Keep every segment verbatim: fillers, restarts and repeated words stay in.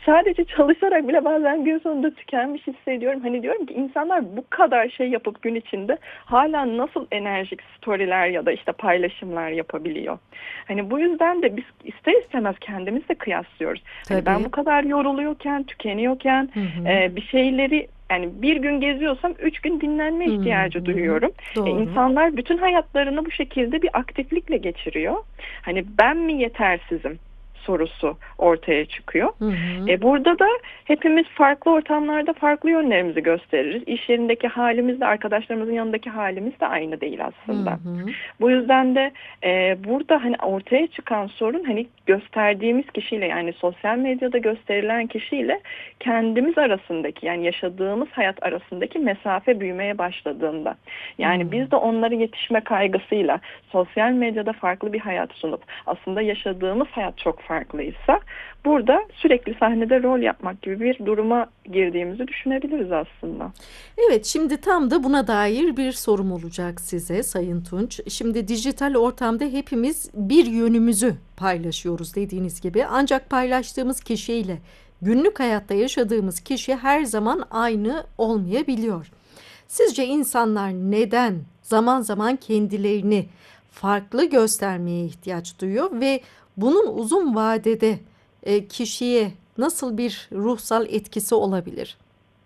sadece çalışarak bile bazen gün sonunda tükenmiş hissediyorum. Hani diyorum ki insanlar bu kadar şey yapıp gün içinde hala nasıl enerjik storyler ya da işte paylaşımlar yapabiliyor? Hani bu yüzden de biz ister istemez kendimizle kıyaslıyoruz. Hani ben Tabii. bu kadar yoruluyorken, tükeniyorken Hı hı. e, bir şeyleri, yani bir gün geziyorsam üç gün dinlenme Hı ihtiyacı hı. duyuyorum. E, Doğru. insanlar bütün hayatlarını bu şekilde bir aktiflikle geçiriyor. Hani ben mi yetersizim sorusu ortaya çıkıyor. Hı hı. E burada da hepimiz farklı ortamlarda farklı yönlerimizi gösteririz. İş yerindeki halimiz de arkadaşlarımızın yanındaki halimiz de aynı değil Hı aslında. hı. Bu yüzden de e, burada hani ortaya çıkan sorun hani gösterdiğimiz kişiyle, yani sosyal medyada gösterilen kişiyle kendimiz arasındaki, yani yaşadığımız hayat arasındaki mesafe büyümeye başladığında. Hı. Yani biz de onları yetişme kaygısıyla sosyal medyada farklı bir hayat sunup aslında yaşadığımız hayat çok farklıysa burada sürekli sahnede rol yapmak gibi bir duruma girdiğimizi düşünebiliriz aslında. Evet, şimdi tam da buna dair bir sorum olacak size Sayın Tunç. Şimdi dijital ortamda hepimiz bir yönümüzü paylaşıyoruz dediğiniz gibi. Ancak paylaştığımız kişiyle günlük hayatta yaşadığımız kişi her zaman aynı olmayabiliyor. Sizce insanlar neden zaman zaman kendilerini farklı göstermeye ihtiyaç duyuyor ve bunun uzun vadede e, kişiye nasıl bir ruhsal etkisi olabilir?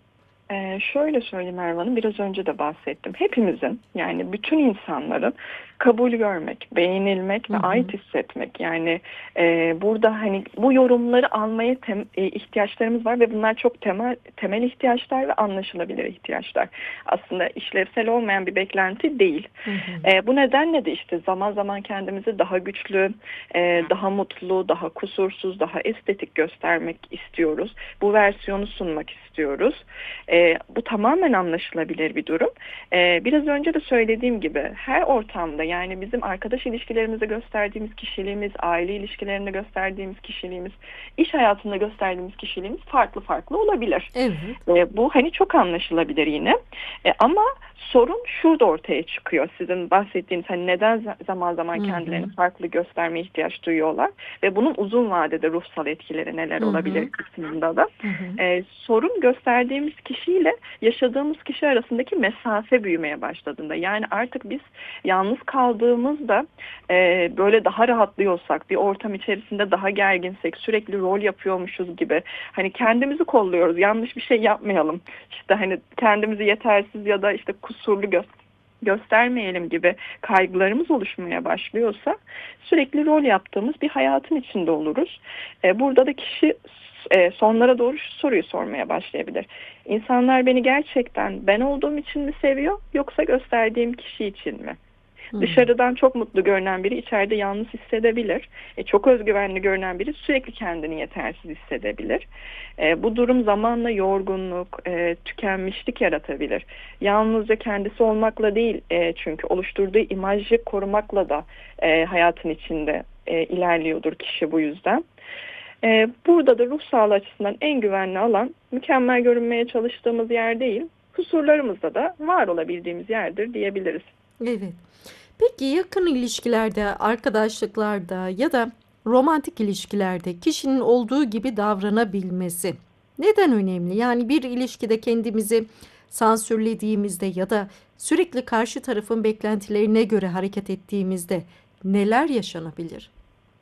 Ee, şöyle söyleyeyim Merve Hanım, biraz önce de bahsettim. Hepimizin, yani bütün insanların kabul görmek, beğenilmek Hı ve hı. ait hissetmek. Yani e, burada hani bu yorumları almaya tem, e, ihtiyaçlarımız var ve bunlar çok temel temel ihtiyaçlar ve anlaşılabilir ihtiyaçlar. Aslında işlevsel olmayan bir beklenti değil. Hı hı. E, bu nedenle de işte zaman zaman kendimizi daha güçlü, e, daha mutlu, daha kusursuz, daha estetik göstermek istiyoruz. Bu versiyonu sunmak istiyoruz. E, bu tamamen anlaşılabilir bir durum. E, biraz önce de söylediğim gibi her ortamda, yani bizim arkadaş ilişkilerimizde gösterdiğimiz kişiliğimiz, aile ilişkilerinde gösterdiğimiz kişiliğimiz, iş hayatında gösterdiğimiz kişiliğimiz farklı farklı olabilir. Evet. E, bu hani çok anlaşılabilir yine. E, ama sorun şurada ortaya çıkıyor. Sizin bahsettiğiniz hani neden zaman zaman Hı kendilerini hı. farklı göstermeye ihtiyaç duyuyorlar ve bunun uzun vadede ruhsal etkileri neler Hı olabilir hı. kısmında da. Hı hı. E, sorun gösterdiğimiz kişiyle yaşadığımız kişi arasındaki mesafe büyümeye başladığında. Yani artık biz yalnız kaldığımızda e, böyle daha rahatlıyorsak, bir ortam içerisinde daha gerginsek, sürekli rol yapıyormuşuz gibi hani kendimizi kolluyoruz, yanlış bir şey yapmayalım, işte hani kendimizi yetersiz ya da işte kusurlu gö- göstermeyelim gibi kaygılarımız oluşmaya başlıyorsa sürekli rol yaptığımız bir hayatın içinde oluruz. E, burada da kişi e, sonlara doğru şu soruyu sormaya başlayabilir. İnsanlar beni gerçekten ben olduğum için mi seviyor, yoksa gösterdiğim kişi için mi? Hı. Dışarıdan çok mutlu görünen biri içeride yalnız hissedebilir. E, çok özgüvenli görünen biri sürekli kendini yetersiz hissedebilir. E, bu durum zamanla yorgunluk, e, tükenmişlik yaratabilir. Yalnızca kendisi olmakla değil, e, çünkü oluşturduğu imajı korumakla da e, hayatın içinde e, ilerliyordur kişi bu yüzden. E, burada da ruh sağlığı açısından en güvenli alan mükemmel görünmeye çalıştığımız yer değil, kusurlarımızda da var olabildiğimiz yerdir diyebiliriz. Evet. Peki yakın ilişkilerde, arkadaşlıklarda ya da romantik ilişkilerde kişinin olduğu gibi davranabilmesi neden önemli? Yani bir ilişkide kendimizi sansürlediğimizde ya da sürekli karşı tarafın beklentilerine göre hareket ettiğimizde neler yaşanabilir?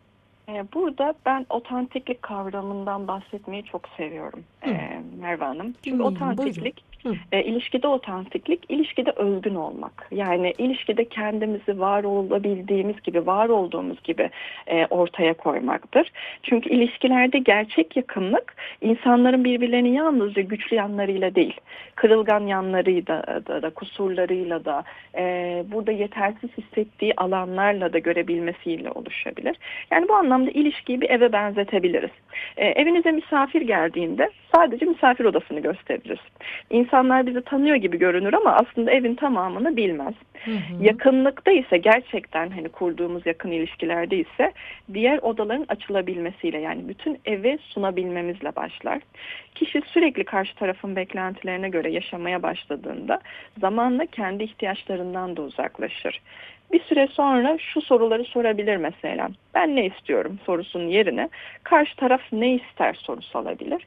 Ee, Burada ben otantiklik kavramından bahsetmeyi çok seviyorum Hı, e, Merve Hanım. Çünkü dinleyelim, buyurun. otantiklik, Hı, e, ilişkide otantiklik, ilişkide özgün olmak. Yani ilişkide kendimizi var olabildiğimiz gibi, var olduğumuz gibi e, ortaya koymaktır. Çünkü ilişkilerde gerçek yakınlık, insanların birbirlerini yalnızca güçlü yanlarıyla değil, kırılgan yanlarıyla da, da kusurlarıyla da, e, burada yetersiz hissettiği alanlarla da görebilmesiyle oluşabilir. Yani bu anlamda ilişkiyi bir eve benzetebiliriz. E, evinize misafir geldiğinde sadece misafir odasını gösteririz. İnsanlar bizi tanıyor gibi görünür ama aslında evin tamamını bilmez. hı, hı. Yakınlıkta ise, gerçekten hani kurduğumuz yakın ilişkilerde ise diğer odaların açılabilmesiyle, yani bütün evi sunabilmemizle başlar. Kişi sürekli karşı tarafın beklentilerine göre yaşamaya başladığında zamanla kendi ihtiyaçlarından da uzaklaşır. Bir süre sonra şu soruları sorabilir mesela. Ben ne istiyorum sorusunun yerine karşı taraf ne ister sorusu alabilir.